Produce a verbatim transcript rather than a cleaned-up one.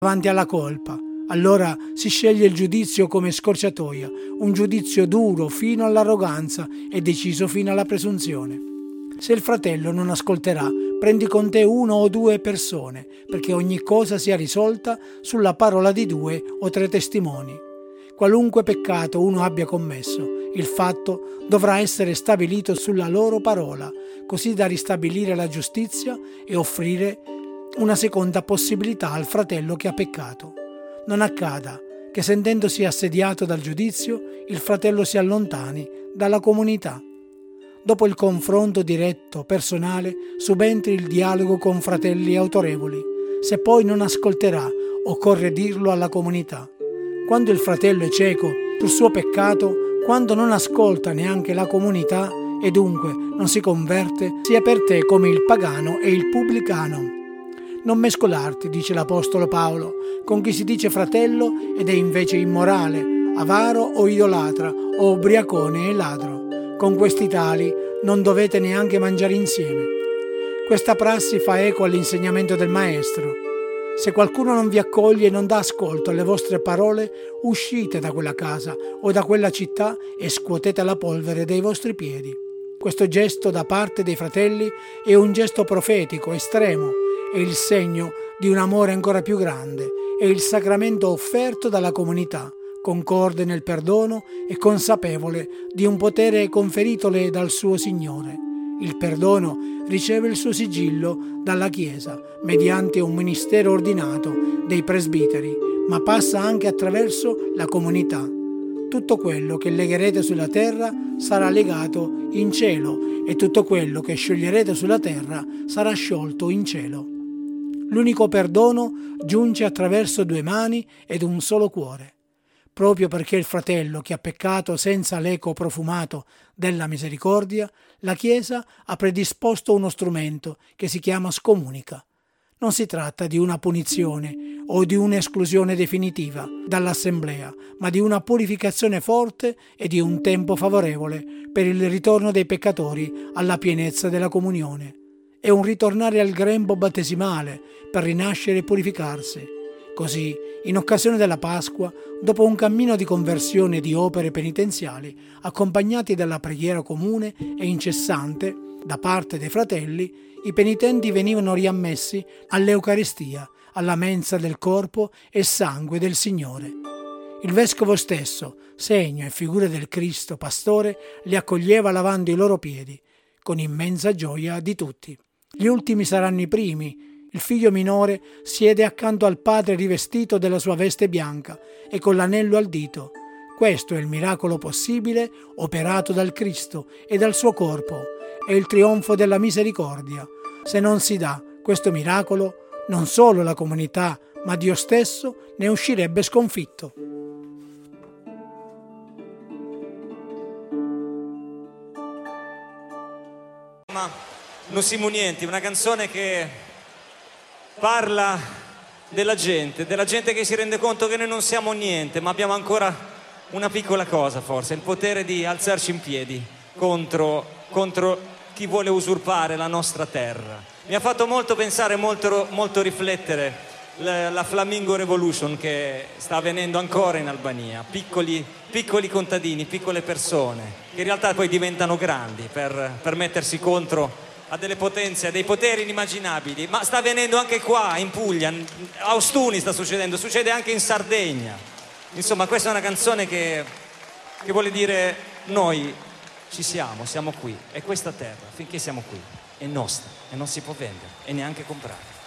davanti alla colpa. Allora si sceglie il giudizio come scorciatoia, un giudizio duro fino all'arroganza e deciso fino alla presunzione. Se il fratello non ascolterà, prendi con te uno o due persone, perché ogni cosa sia risolta sulla parola di due o tre testimoni. Qualunque peccato uno abbia commesso, il fatto dovrà essere stabilito sulla loro parola, così da ristabilire la giustizia e offrire una seconda possibilità al fratello che ha peccato. Non accada che, sentendosi assediato dal giudizio, il fratello si allontani dalla comunità. Dopo il confronto diretto, personale, subentri il dialogo con fratelli autorevoli. Se poi non ascolterà, occorre dirlo alla comunità. Quando il fratello è cieco sul suo peccato, quando non ascolta neanche la comunità e dunque non si converte, sia per te come il pagano e il pubblicano. Non mescolarti, dice l'Apostolo Paolo, con chi si dice fratello ed è invece immorale, avaro o idolatra, o ubriacone e ladro. Con questi tali non dovete neanche mangiare insieme. Questa prassi fa eco all'insegnamento del Maestro. Se qualcuno non vi accoglie e non dà ascolto alle vostre parole, uscite da quella casa o da quella città e scuotete la polvere dai vostri piedi. Questo gesto da parte dei fratelli è un gesto profetico, estremo, è il segno di un amore ancora più grande, è il sacramento offerto dalla comunità, concorde nel perdono e consapevole di un potere conferitole dal suo Signore. Il perdono riceve il suo sigillo dalla Chiesa mediante un ministero ordinato dei presbiteri, ma passa anche attraverso la comunità. Tutto quello che legherete sulla terra sarà legato in cielo e tutto quello che scioglierete sulla terra sarà sciolto in cielo. L'unico perdono giunge attraverso due mani ed un solo cuore. Proprio perché il fratello che ha peccato senza l'eco profumato della misericordia, la Chiesa ha predisposto uno strumento che si chiama scomunica. Non si tratta di una punizione o di un'esclusione definitiva dall'assemblea, ma di una purificazione forte e di un tempo favorevole per il ritorno dei peccatori alla pienezza della comunione. È un ritornare al grembo battesimale per rinascere e purificarsi. Così, in occasione della Pasqua, dopo un cammino di conversione e di opere penitenziali, accompagnati dalla preghiera comune e incessante da parte dei fratelli, i penitenti venivano riammessi all'Eucaristia, alla mensa del corpo e sangue del Signore. Il vescovo stesso, segno e figura del Cristo pastore, li accoglieva lavando i loro piedi, con immensa gioia di tutti. Gli ultimi saranno i primi. Il figlio minore siede accanto al padre rivestito della sua veste bianca e con l'anello al dito. Questo è il miracolo possibile operato dal Cristo e dal suo corpo. È il trionfo della misericordia. Se non si dà questo miracolo, non solo la comunità, ma Dio stesso ne uscirebbe sconfitto. Ma non siamo niente, una canzone che parla della gente, della gente che si rende conto che noi non siamo niente, ma abbiamo ancora una piccola cosa forse, il potere di alzarci in piedi contro, contro chi vuole usurpare la nostra terra. Mi ha fatto molto pensare, molto, molto riflettere la, la Flamingo Revolution che sta avvenendo ancora in Albania, piccoli, piccoli contadini, piccole persone, che in realtà poi diventano grandi per, per mettersi contro a delle potenze, a dei poteri inimmaginabili, ma sta avvenendo anche qua in Puglia, a Ostuni sta succedendo, succede anche in Sardegna. Insomma, questa è una canzone che, che vuole dire noi ci siamo, siamo qui e questa terra, finché siamo qui, è nostra e non si può vendere e neanche comprare.